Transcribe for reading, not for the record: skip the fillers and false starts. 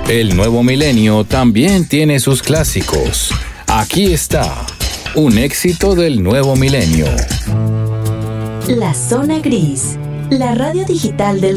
El nuevo milenio también tiene sus clásicos. Aquí está, un éxito del nuevo milenio. La Zona Gris, la radio digital del